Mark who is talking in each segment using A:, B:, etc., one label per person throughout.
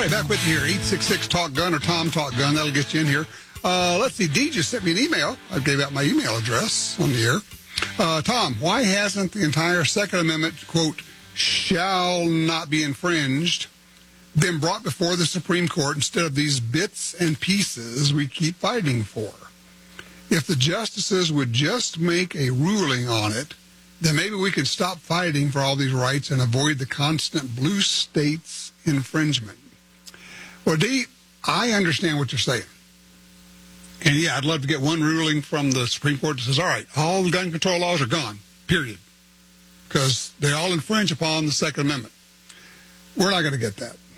A: right, back with you here. 866-TALK-GUN or Tom Talk Gun. That'll get you in here. Let's see. Dee just sent me an email. I gave out my email address on the air. Tom, why hasn't the entire Second Amendment, quote, shall not be infringed, been brought before the Supreme Court instead of these bits and pieces we keep fighting for? If the justices would just make a ruling on it, then maybe we could stop fighting for all these rights and avoid the constant blue states infringement. Well, Dee, I understand what you're saying. And, yeah, I'd love to get one ruling from the Supreme Court that says, all right, all the gun control laws are gone, period, because they all infringe upon the Second Amendment. We're not going to get that.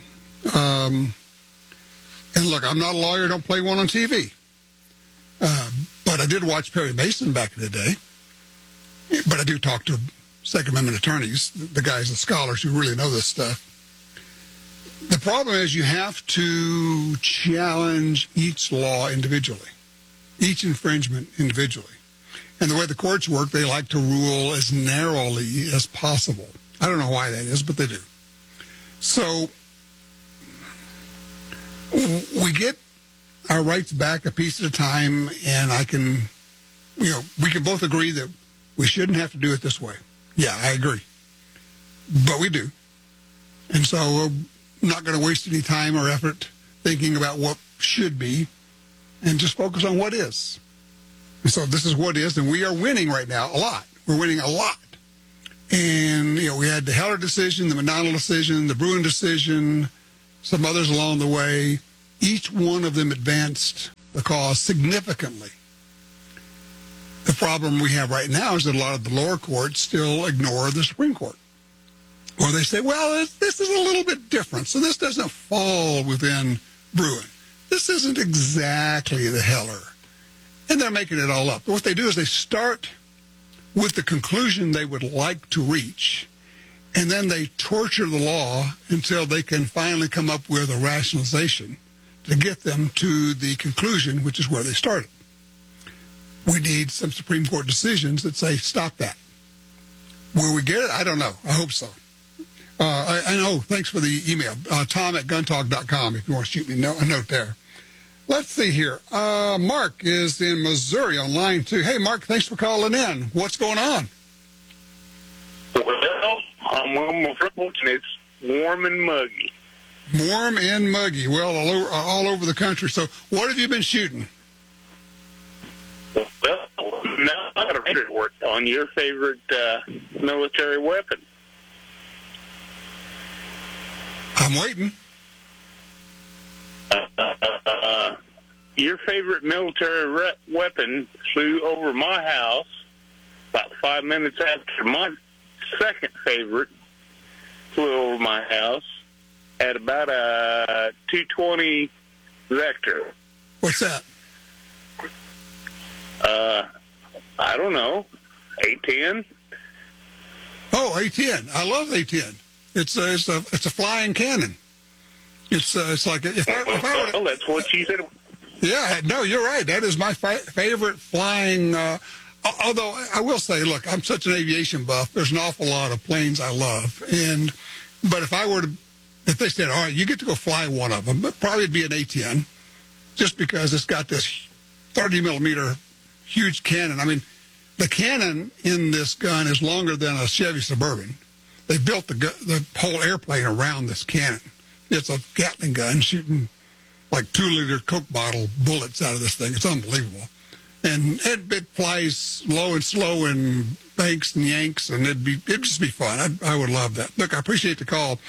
A: And, look, I'm not a lawyer. Don't play one on TV. But I did watch Perry Mason back in the day. But I do talk to Second Amendment attorneys, the guys, the scholars who really know this stuff. The problem is you have to challenge each law individually, each infringement individually. And the way the courts work, they like to rule as narrowly as possible. I don't know why that is, but they do. So we get our rights back a piece at a time, and we can both agree that we shouldn't have to do it this way. Yeah, I agree. But we do. And so we're not going to waste any time or effort thinking about what should be and just focus on what is. And so this is what is, and we are winning right now a lot. We're winning a lot. And, we had the Heller decision, the McDonald decision, the Bruen decision, some others along the way. Each one of them advanced the cause significantly. The problem we have right now is that a lot of the lower courts still ignore the Supreme Court. Or they say, well, this is a little bit different, so this doesn't fall within Bruen. This isn't exactly the Heller. And they're making it all up. But what they do is they start with the conclusion they would like to reach, and then they torture the law until they can finally come up with a rationalization to get them to the conclusion, which is where they started. We need some Supreme Court decisions that say, stop that. Will we get it? I don't know. I hope so. I know. Thanks for the email. Tom at guntalk.com if you want to shoot me a note there. Let's see here. Mark is in Missouri on line 2. Hey, Mark, thanks for calling in. What's going on?
B: Well, I'm on my front porch, and it's warm and muggy.
A: Warm and muggy. Well, all over the country. So what have you been shooting?
B: Well, now I got a report on your favorite military weapon.
A: I'm waiting.
B: Your favorite military weapon flew over my house about 5 minutes after my second favorite flew over my house at about a 220 Vector.
A: What's that?
B: I don't know, A10.
A: Oh, A10. I love A10. It's a flying cannon. It's like if I were
B: well, that's what you said.
A: Yeah, no, you're right. That is my favorite flying. Although I will say, look, I'm such an aviation buff. There's an awful lot of planes I love, but if they said, all right, you get to go fly one of them, but probably it'd be an A10, just because it's got this 30 millimeter huge cannon. I mean, the cannon in this gun is longer than a Chevy Suburban. They built the whole airplane around this cannon. It's a Gatling gun shooting like 2-liter Coke bottle bullets out of this thing. It's unbelievable. And it flies low and slow and banks and yanks, and it'd just be fun. I would love that. Look, I appreciate the call.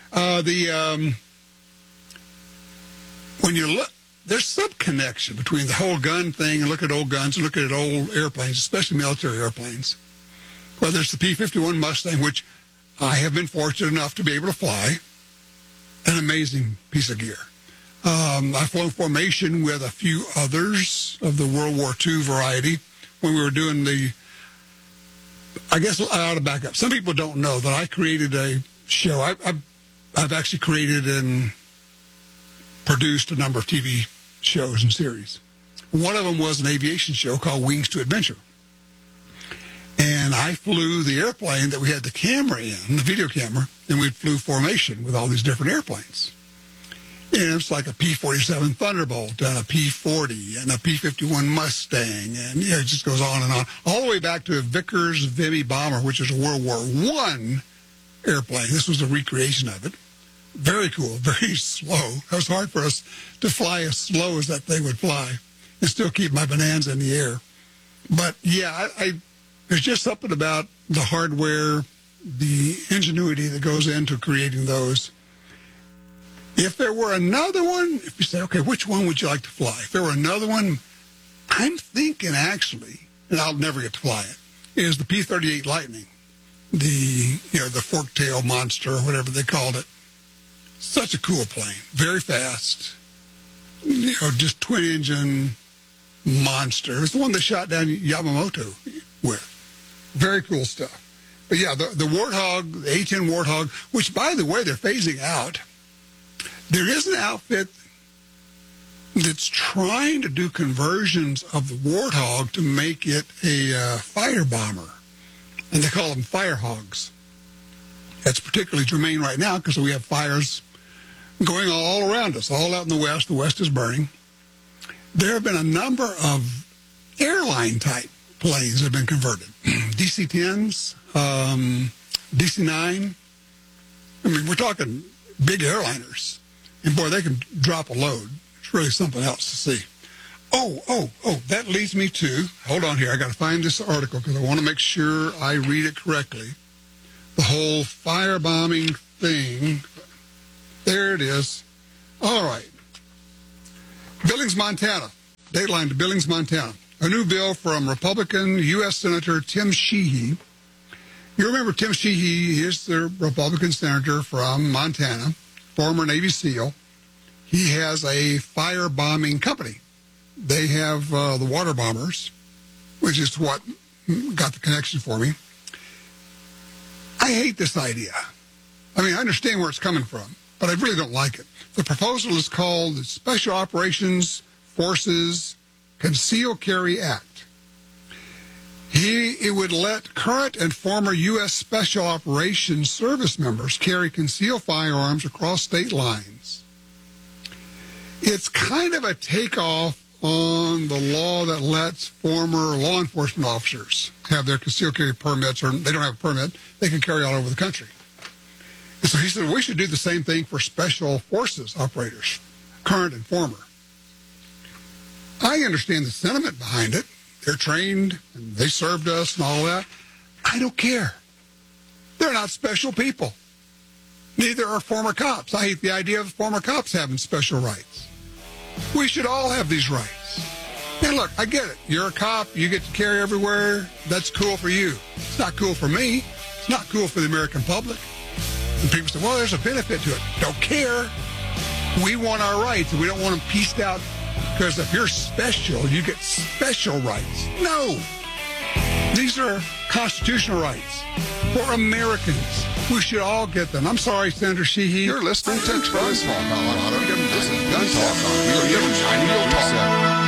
A: When you look, there's some connection between the whole gun thing and look at old guns and look at old airplanes, especially military airplanes. Whether it's the P-51 Mustang, which I have been fortunate enough to be able to fly, an amazing piece of gear. I've flown formation with a few others of the World War II variety when we were doing I guess I ought to back up. Some people don't know that I created a show. I've actually created and produced a number of TV shows and series. One of them was an aviation show called Wings to Adventure. And I flew the airplane that we had the camera in, the video camera, and we flew formation with all these different airplanes. And it's like a P-47 Thunderbolt and a P-40 and a P-51 Mustang, and it just goes on and on, all the way back to a Vickers Vimy bomber, which is a World War I airplane. This was a recreation of it. Very cool, very slow. It was hard for us to fly as slow as that thing would fly and still keep my Bonanza in the air. But, yeah, there's just something about the hardware, the ingenuity that goes into creating those. If there were another one, if you say, okay, which one would you like to fly? If there were another one, I'm thinking actually, and I'll never get to fly it, is the P-38 Lightning, the fork-tail monster, or whatever they called it. Such a cool plane, very fast, just twin-engine monster. It's the one they shot down Yamamoto with. Very cool stuff. But yeah, the Warthog, the A-10 Warthog, which, by the way, they're phasing out. There is an outfit that's trying to do conversions of the Warthog to make it a fire bomber, and they call them Firehogs. That's particularly germane right now because we have fires going all around us, all out in the West. The West is burning. There have been a number of airline-type planes that have been converted. DC-10s, DC-9. I mean, we're talking big airliners. And, boy, they can drop a load. It's really something else to see. Oh, that leads me to, hold on here, I got to find this article because I want to make sure I read it correctly. The whole firebombing thing. There it is. All right. Billings, Montana. Dateline to Billings, Montana. A new bill from Republican U.S. Senator Tim Sheehy. You remember Tim Sheehy is the Republican senator from Montana, former Navy SEAL. He has a firebombing company. They have the water bombers, which is what got the connection for me. I hate this idea. I mean, I understand where it's coming from, but I really don't like it. The proposal is called the Special Operations Forces Conceal Carry Act. It would let current and former U.S. Special Operations service members carry concealed firearms across state lines. It's kind of a takeoff on the law that lets former law enforcement officers have their concealed carry permits, or they don't have a permit, they can carry all over the country. And so he said, we should do the same thing for special forces operators, current and former. I understand the sentiment behind it. They're trained, and they served us and all that. I don't care. They're not special people. Neither are former cops. I hate the idea of former cops having special rights. We should all have these rights. And look, I get it. You're a cop. You get to carry everywhere. That's cool for you. It's not cool for me. It's not cool for the American public. And people say, well, there's a benefit to it. Don't care. We want our rights, and we don't want them pieced out because if you're special, you get special rights. No. These are constitutional rights for Americans. We should all get them. I'm sorry, Senator Sheehy.
C: You're listening to Gun Talk on Auto. This is Gun Talk on Real Talk.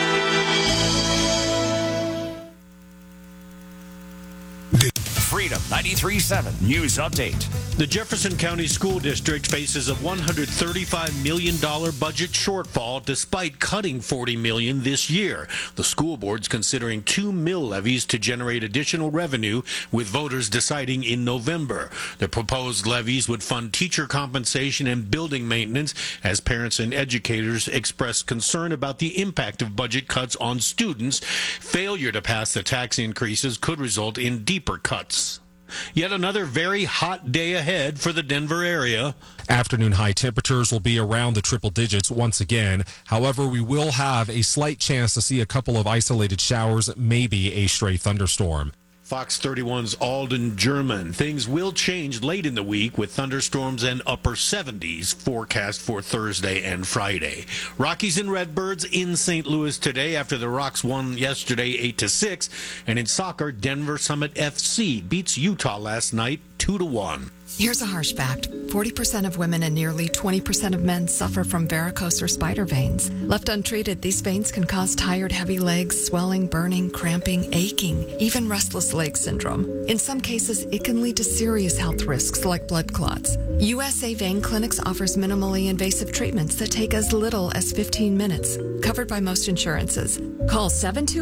D: Freedom 93.7 News Update.
E: The Jefferson County School District faces a $135 million budget shortfall despite cutting $40 million this year. The school board's considering 2 mill levies to generate additional revenue, with voters deciding in November. The proposed levies would fund teacher compensation and building maintenance as parents and educators express concern about the impact of budget cuts on students. Failure to pass the tax increases could result in deeper cuts. Yet another very hot day ahead for the Denver area.
F: Afternoon high temperatures will be around the triple digits once again. However, we will have a slight chance to see a couple of isolated showers, maybe a stray thunderstorm.
E: Fox 31's Alden German. Things will change late in the week with thunderstorms and upper 70s forecast for Thursday and Friday. Rockies and Redbirds in St. Louis today after the Rocks won yesterday 8-6. And in soccer, Denver Summit FC beats Utah last night 2-1.
G: Here's a harsh fact. 40% of women and nearly 20% of men suffer from varicose or spider veins. Left untreated, these veins can cause tired, heavy legs, swelling, burning, cramping, aching, even restless leg syndrome. In some cases, it can lead to serious health risks like blood clots. USA Vein Clinics offers minimally invasive treatments that take as little as 15 minutes, covered by most insurances. Call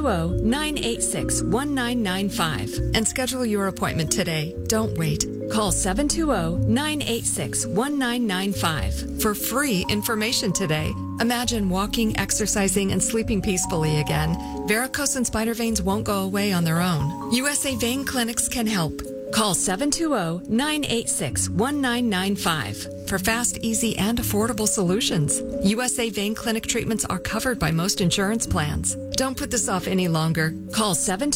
G: 720-986-1995 and schedule your appointment today. Don't wait. Call 720-986-1995 for free information today. Imagine walking, exercising, and sleeping peacefully again. Varicose and spider veins won't go away on their own. USA Vein Clinics can help. Call 720-986-1995 for fast, easy, and affordable solutions. USA Vein Clinic treatments are covered by most insurance plans. Don't put this off any longer. Call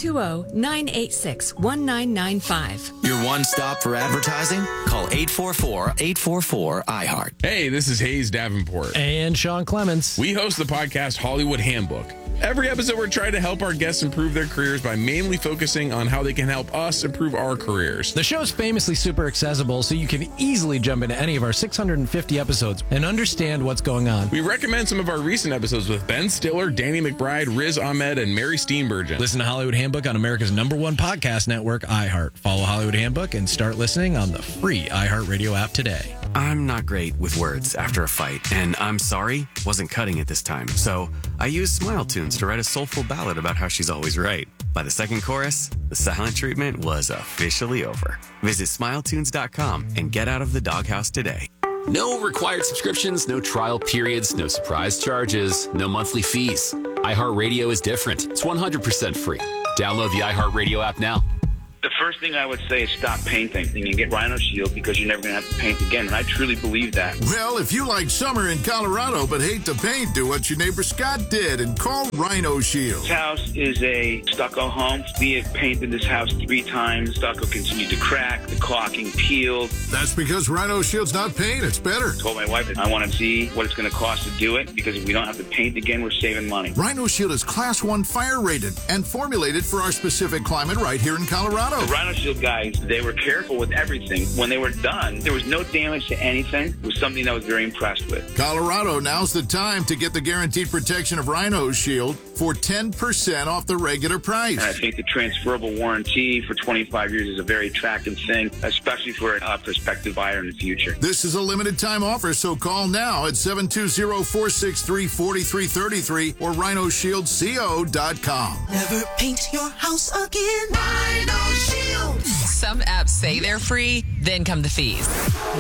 G: 720-986-1995.
H: Your one stop for advertising? Call 844-844-iHeart.
I: Hey, this is Hayes Davenport.
J: And Sean Clements.
I: We host the podcast Hollywood Handbook. Every episode, we're trying to help our guests improve their careers by mainly focusing on how they can help us improve our careers.
J: The show's famously super accessible, so you can easily jump into any of our 650 episodes and understand what's going on.
I: We recommend some of our recent episodes with Ben Stiller, Danny McBride, Riz Ahmed, and Mary Steenburgen.
J: Listen to Hollywood Handbook on America's #1 podcast network, iHeart. Follow Hollywood Handbook and start listening on the free iHeartRadio app today.
H: I'm not great with words after a fight, and I'm sorry wasn't cutting it this time. So I used Smile Tunes to write a soulful ballad about how she's always right. By the second chorus, the silent treatment was officially over. Visit SmileTunes.com and get out of the doghouse today.
K: No required subscriptions, no trial periods, no surprise charges, no monthly fees. iHeartRadio is different. It's 100% free. Download the iHeartRadio app now.
B: The first thing I would say is stop painting and get Rhino Shield because you're never going to have to paint again. And I truly believe that.
L: Well, if you like summer in Colorado but hate to paint, do what your neighbor Scott did and call Rhino Shield.
B: This house is a stucco home. We have painted this house 3 times. Stucco continued to crack. The caulking peeled.
L: That's because Rhino Shield's not paint. It's better.
B: I told my wife that I want to see what it's going to cost to do it because if we don't have to paint again, we're saving money.
L: Rhino Shield is Class 1 fire rated and formulated for our specific climate right here in Colorado.
B: The Rhino Shield guys, they were careful with everything. When they were done, there was no damage to anything. It was something I was very impressed with.
L: Colorado, now's the time to get the guaranteed protection of Rhino Shield for 10% off the regular price.
B: And I think the transferable warranty for 25 years is a very attractive thing, especially for a prospective buyer in the future.
L: This is a limited time offer, so call now at 720-463-4333 or rhinoshieldco.com.
M: Never paint your house again. Rhino Shield. Some apps say they're free, then come the fees.